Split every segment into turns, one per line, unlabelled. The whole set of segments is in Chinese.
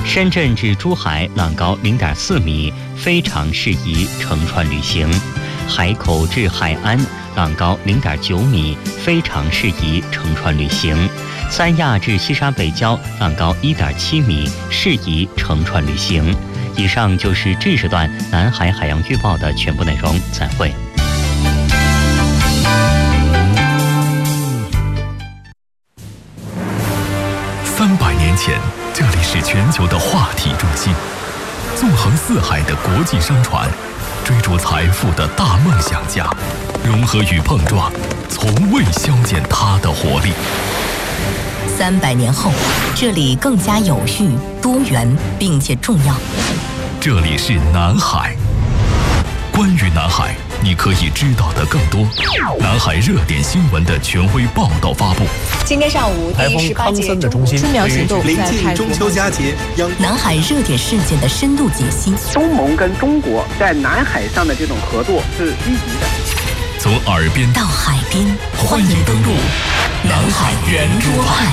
深圳至珠海浪高0.4米，非常适宜乘船旅行；海口至海安浪高0.9米，非常适宜乘船旅行；三亚至西沙北礁浪高1.7米，适宜乘船旅行。以上就是这时段南海海洋预报的全部内容，再会。
300年前，这里是全球的话题中心，纵横四海的国际商船，追逐财富的大梦想家，融合与碰撞，从未消减它的活力。
300年后，这里更加有序、多元，并且重要。
这里是南海。关于南海，你可以知道的更多。南海热点新闻的权威报道发布。
今天上午，第18届春苗行动
临近中秋佳节，
南海热点事件的深度解析。
东盟跟中国在南海上的这种合作是积极的。
从耳边
到海边，欢迎登陆南海圆桌派。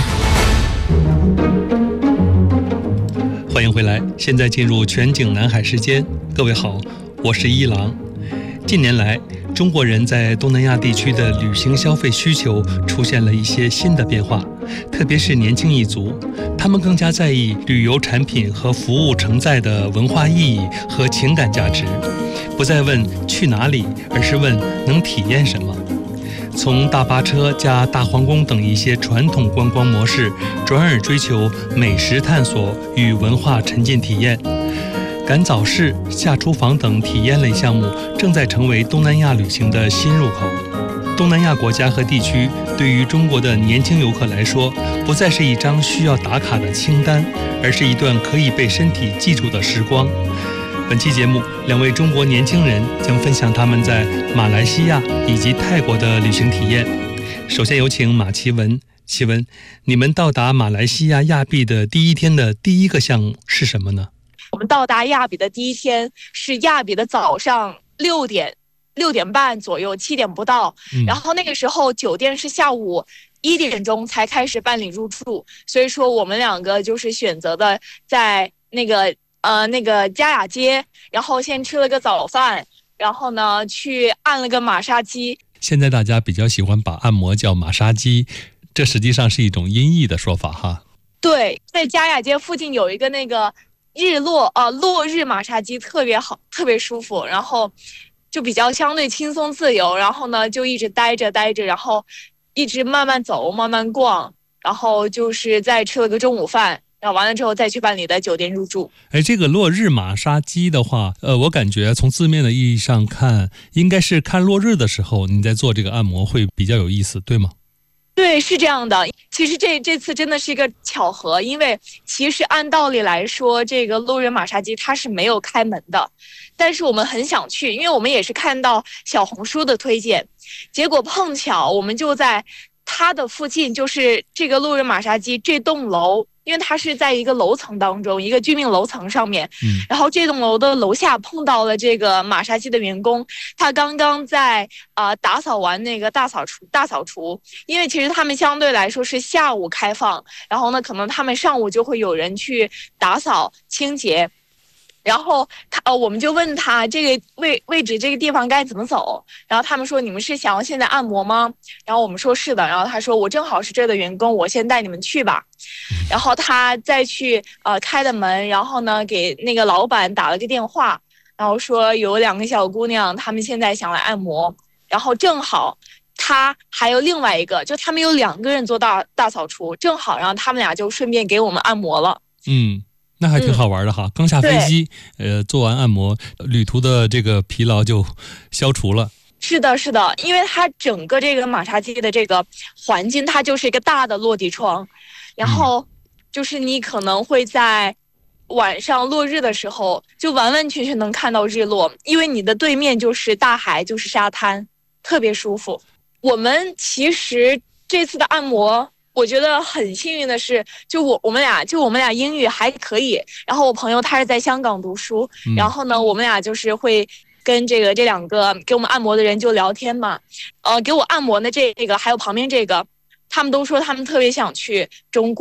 欢迎回来，现在进入全景南海时间。各位好，我是一郎。近年来，中国人在东南亚地区的旅行消费需求出现了一些新的变化，特别是年轻一族，他们更加在意旅游产品和服务承载的文化意义和情感价值，不再问去哪里，而是问能体验什么。从大巴车加大皇宫等一些传统观光模式，转而追求美食探索与文化沉浸体验。赶早市、下厨房等体验类项目正在成为东南亚旅行的新入口。东南亚国家和地区对于中国的年轻游客来说，不再是一张需要打卡的清单，而是一段可以被身体记住的时光。本期节目，两位中国年轻人将分享他们在马来西亚以及泰国的旅行体验。首先有请马奇文。奇文，你们到达马来西亚亚庇的第一天的第一个项目是什么呢？
我们到达亚庇的第一天是亚庇的早上6点半左右，7点不到。然后那个时候酒店是下午1点钟才开始办理入住，所以说我们两个就是选择的在那个嘉雅街，然后先吃了个早饭，然后呢去按了个马杀鸡。
现在大家比较喜欢把按摩叫马杀鸡，这实际上是一种音译的说法哈。
对，在嘉雅街附近有一个那个落日马杀鸡，特别好，特别舒服，然后就比较相对轻松自由，然后呢就一直待着，然后一直慢慢走，慢慢逛，然后就是再吃了个中午饭。然后完了之后再去办理的酒店入住。
这个落日马杀鸡的话，我感觉从字面的意义上看，应该是看落日的时候你在做这个按摩会比较有意思，对吗？
对，是这样的。其实这次真的是一个巧合，因为其实按道理来说，这个落日马杀鸡它是没有开门的，但是我们很想去，因为我们也是看到小红书的推荐，结果碰巧我们就在它的附近，就是这个落日马杀鸡这栋楼。因为它是在一个楼层当中，一个居民楼层上面，然后这栋楼的楼下碰到了这个马杀鸡的员工，他刚刚在打扫完那个大扫除，因为其实他们相对来说是下午开放，然后呢，可能他们上午就会有人去打扫清洁。然后我们就问他这个位置这个地方该怎么走，然后他们说你们是想要现在按摩吗？然后我们说是的，然后他说我正好是这儿的员工，我先带你们去吧。然后他再去开了门，然后呢给那个老板打了个电话，然后说有2个小姑娘，她们现在想来按摩，然后正好他还有另外一个，就他们有2个人做大扫除，正好然后他们俩就顺便给我们按摩了。
那还挺好玩的哈，刚下飞机，做完按摩，旅途的这个疲劳就消除了。
是的，因为它整个这个马杀鸡的这个环境，它就是一个大的落地窗，然后就是你可能会在晚上落日的时候，就完完全全能看到日落，因为你的对面就是大海，就是沙滩，特别舒服。我们其实这次的按摩，我觉得很幸运的是，我们俩英语还可以。然后我朋友他是在香港读书，然后呢，我们俩就是会跟这2个给我们按摩的人就聊天嘛。给我按摩的这个还有旁边这个，他们都说他们特别想去中国。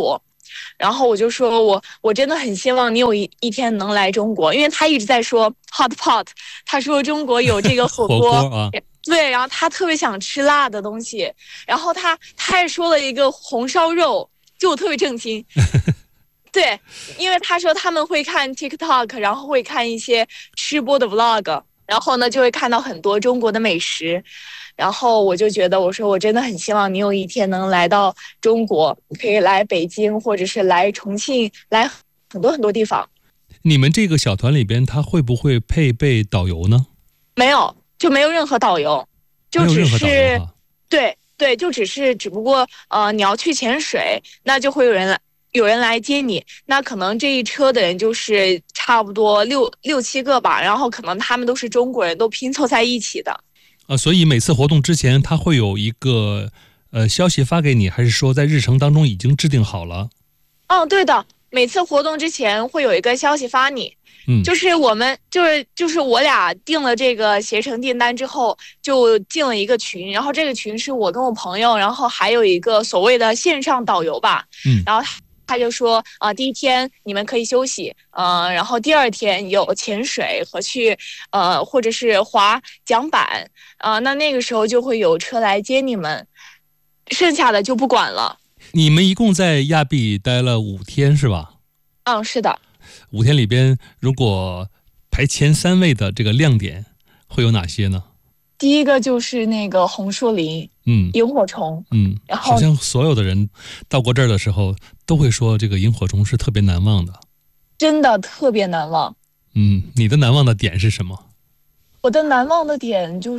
然后我就说我真的很希望你有一天能来中国，因为他一直在说 hot pot， 他说中国有这个火锅
啊。
对，然后他特别想吃辣的东西，然后他还说了一个红烧肉，就我特别震惊。对，因为他说他们会看 TikTok， 然后会看一些吃播的 vlog， 然后呢就会看到很多中国的美食，然后我就觉得我说我真的很希望你有一天能来到中国，可以来北京或者是来重庆，来很多很多地方。
你们这个小团里边他会不会配备导游呢？
没有，就没有任何导游，就只是对，就只不过你要去潜水，那就会有人来接你，那可能这一车的人就是差不多六七个吧，然后可能他们都是中国人，都拼凑在一起的。
所以每次活动之前他会有一个消息发给你，还是说在日程当中已经制定好了？
对的，每次活动之前会有一个消息发你。就是我们就是我俩定了这个携程订单之后，就进了一个群，然后这个群是我跟我朋友，然后还有一个所谓的线上导游吧，然后他就说第一天你们可以休息，然后第二天有潜水和去或者是滑桨板，那个时候就会有车来接你们，剩下的就不管了。
你们一共在亚庇待了5天是吧？
是的。
5天里边，如果排前3位的这个亮点会有哪些呢？
第一个就是那个红树林，萤火虫，然后
好像所有的人到过这儿的时候都会说这个萤火虫是特别难忘的，
真的特别难忘。
你的难忘的点是什么？
我的难忘的点就是，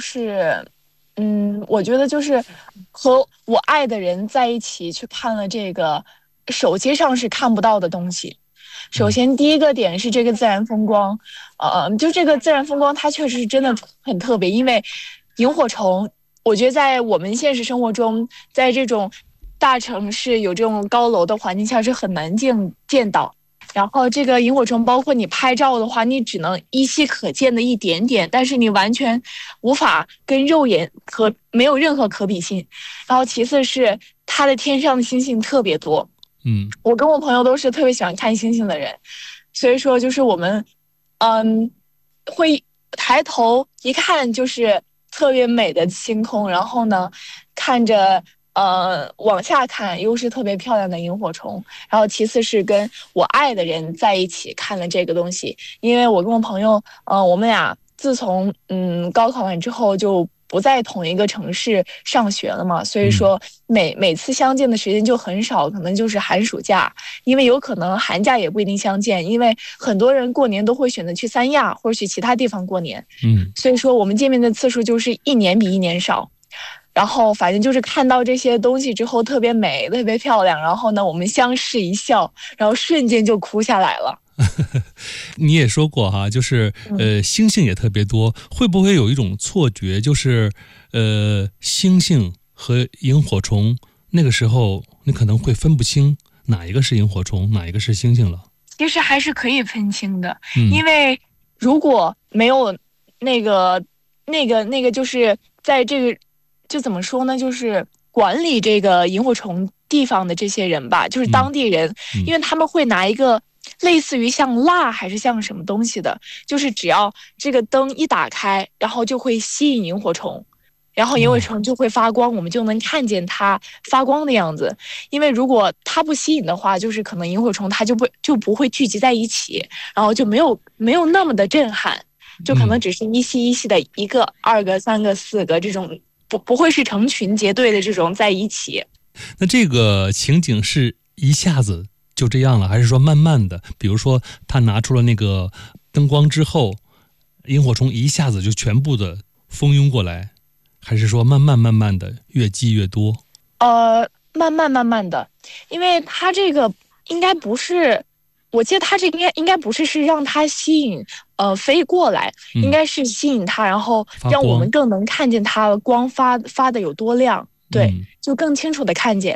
我觉得就是和我爱的人在一起去看了这个手机上是看不到的东西。首先第一个点是这个自然风光，就这个自然风光它确实是真的很特别，因为萤火虫我觉得在我们现实生活中，在这种大城市有这种高楼的环境下是很难见到，然后这个萤火虫包括你拍照的话，你只能依稀可见的一点点，但是你完全无法跟肉眼没有任何可比性。然后其次是它的天上的星星特别多，我跟我朋友都是特别喜欢看星星的人，所以说就是我们会抬头一看就是特别美的星空，然后呢看着往下看又是特别漂亮的萤火虫，然后其次是跟我爱的人在一起看了这个东西，因为我跟我朋友我们俩自从高考完之后就不在同一个城市上学了嘛，所以说每次相见的时间就很少，可能就是寒暑假，因为有可能寒假也不一定相见，因为很多人过年都会选择去三亚或者去其他地方过年，所以说我们见面的次数就是一年比一年少。然后反正就是看到这些东西之后特别美特别漂亮，然后呢我们相视一笑，然后瞬间就哭下来了。
你也说过哈，就是星星也特别多，会不会有一种错觉，就是星星和萤火虫那个时候你可能会分不清哪一个是萤火虫哪一个是星星了？
其实还是可以分清的，因为如果没有那个就是在这个就怎么说呢，就是管理这个萤火虫地方的这些人吧，就是当地人，因为他们会拿一个类似于像蜡还是像什么东西的，就是只要这个灯一打开，然后就会吸引萤火虫，然后萤火虫就会发光，我们就能看见它发光的样子。因为如果它不吸引的话，就是可能萤火虫它就不会聚集在一起，然后就没有那么的震撼，就可能只是一系一系的1个、2个、3个、4个这种，不会是成群结队的这种在一起。
那这个情景是一下子就这样了，还是说慢慢的，比如说他拿出了那个灯光之后，萤火虫一下子就全部的蜂拥过来，还是说慢慢的越积越多？
慢慢的，因为它这个应该不是，我记得它这个应该不是让它吸引飞过来，应该是吸引它，然后让我们更能看见它光发的有多亮，对，就更清楚的看见。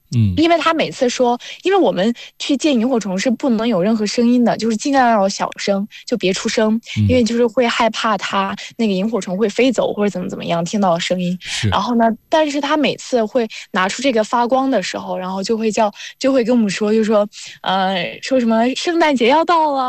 因为他每次说，因为我们去见萤火虫是不能有任何声音的，就是尽量要小声，就别出声，因为就是会害怕它那个萤火虫会飞走或者怎么样，听到声音。然后呢，但是他每次会拿出这个发光的时候，然后就会跟我们说，就说说什么圣诞节要到了。